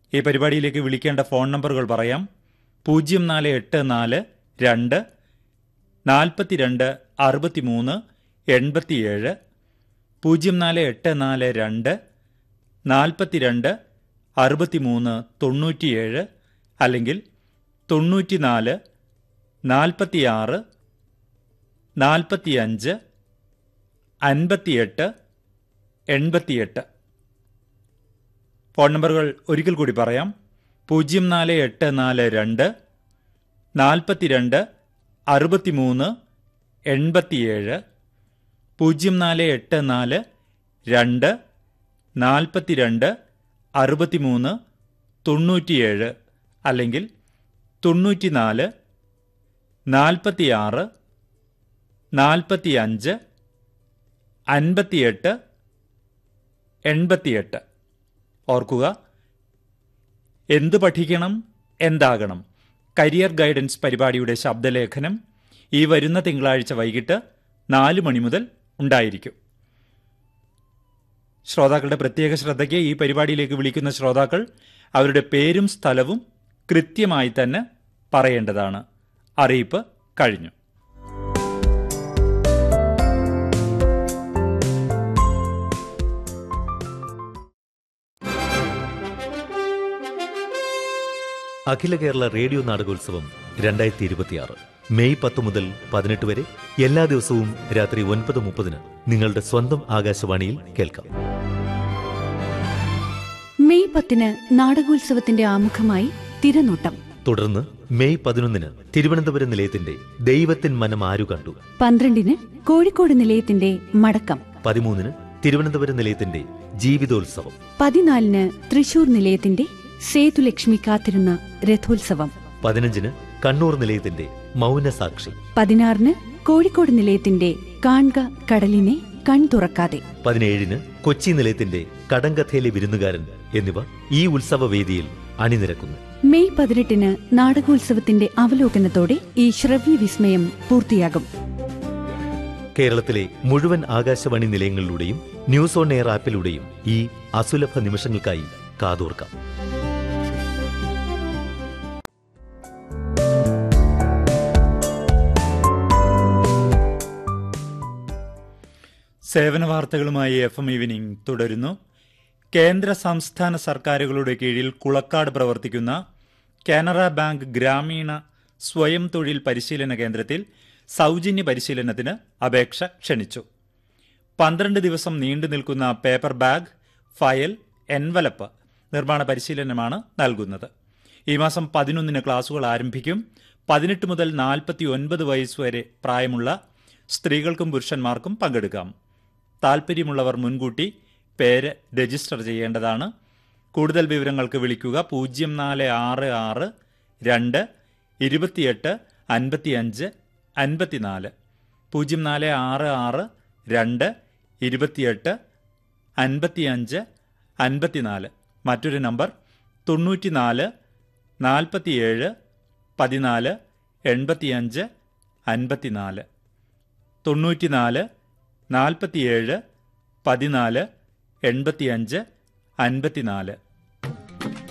ഈ പരിപാടിയിലേക്ക് വിളിക്കേണ്ട ഫോൺ നമ്പറുകൾ പറയാം. 0484 2 42 63 87, 0484 2 42 63 97, അല്ലെങ്കിൽ 94 46 45 58 88. ഫോൺ നമ്പറുകൾ ഒരിക്കൽ കൂടി പറയാം. 0484 2 42 63 87, 0484 2 42 63 97, അല്ലെങ്കിൽ 94 46 45 58 88. ഓർക്കുക, എന്ത് പഠിക്കണം, എന്താകണം, കരിയർ ഗൈഡൻസ് പരിപാടിയുടെ ശബ്ദലേഖനം ഈ വരുന്ന തിങ്കളാഴ്ച വൈകിട്ട് 4 മണി മുതൽ ഉണ്ടായിരിക്കും. ശ്രോതാക്കളുടെ പ്രത്യേക ശ്രദ്ധയ്ക്ക്, ഈ പരിപാടിയിലേക്ക് വിളിക്കുന്ന ശ്രോതാക്കൾ അവരുടെ പേരും സ്ഥലവും കൃത്യമായി തന്നെ പറയേണ്ടതാണ്. അറിയിപ്പ് കഴിഞ്ഞു. അഖില കേരള റേഡിയോ നാടകോത്സവം 2026 മെയ് 10 മുതൽ 18 വരെ എല്ലാ ദിവസവും രാത്രി 9:30 നിങ്ങളുടെ സ്വന്തം ആകാശവാണിയിൽ കേൾക്കാം. മെയ് 10 നാടകോത്സവത്തിന്റെ ആമുഖമായി തിരനോട്ടം. തുടർന്ന് മെയ് 11 തിരുവനന്തപുരം നിലയത്തിന്റെ ദൈവത്തിൻ മനം ആരു കണ്ടു. 12 കോഴിക്കോട് നിലയത്തിന്റെ മടക്കം. 13 തിരുവനന്തപുരം നിലയത്തിന്റെ ജീവിതോത്സവം. 14 തൃശൂർ നിലയത്തിന്റെ സേതുലക്ഷ്മി കാത്തിരുന്ന രഥോത്സവം. 15 കണ്ണൂർ നിലയത്തിന്റെ മൗനസാക്ഷി. 16 കോഴിക്കോട് നിലയത്തിന്റെ കാൺക കടലിനെ കൺ തുറക്കാതെ. 17 കൊച്ചി നിലയത്തിന്റെ കടങ്കഥയിലെ വിരുന്നുകാരൻ എന്നിവ ഈ ഉത്സവവേദിയിൽ അണിനിരക്കുന്നു. മെയ് 18 നാടകോത്സവത്തിന്റെ അവലോകനത്തോടെ ഈ ശ്രവ്യ വിസ്മയം പൂർത്തിയാകും. കേരളത്തിലെ മുഴുവൻ ആകാശവാണി നിലയങ്ങളിലൂടെയും ന്യൂസ് ഓൺ എയർ ആപ്പിലൂടെയും ഈ അസുലഭ നിമിഷങ്ങൾക്കായി കാതോർക്കാം. സേവന വാർത്തകളുമായി FM ഈവനിംഗ് തുടരുന്നു. കേന്ദ്ര സംസ്ഥാന സർക്കാരുകളുടെ കീഴിൽ കുളക്കാട് പ്രവർത്തിക്കുന്ന കാനറ ബാങ്ക് ഗ്രാമീണ സ്വയം തൊഴിൽ പരിശീലന കേന്ദ്രത്തിൽ സൗജന്യ പരിശീലനത്തിന് അപേക്ഷ ക്ഷണിച്ചു. 12 ദിവസം നീണ്ടു നിൽക്കുന്ന പേപ്പർ ബാഗ്, ഫയൽ, എൻവലപ്പ് നിർമ്മാണ പരിശീലനമാണ് നൽകുന്നത്. ഈ മാസം 11 ക്ലാസുകൾ ആരംഭിക്കും. 18 മുതൽ 49 വയസ്സ് വരെ പ്രായമുള്ള സ്ത്രീകൾക്കും പുരുഷന്മാർക്കും പങ്കെടുക്കാം. താൽപ്പര്യമുള്ളവർ മുൻകൂട്ടി പേര് രജിസ്റ്റർ ചെയ്യേണ്ടതാണ്. കൂടുതൽ വിവരങ്ങൾക്ക് വിളിക്കുക 0466 2 28 55 54, 0466 2 28 55 54. മറ്റൊരു നമ്പർ 94 47 14 85 54, 94 47 14 85 54.